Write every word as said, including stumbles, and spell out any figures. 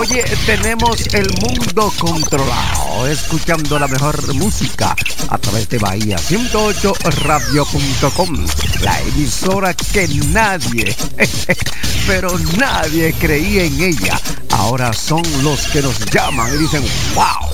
Oye, tenemos el mundo controlado, escuchando la mejor música a través de Bahía ciento ocho radio punto com, la emisora que nadie, pero nadie creía en ella. Ahora son los que nos llaman y dicen, wow,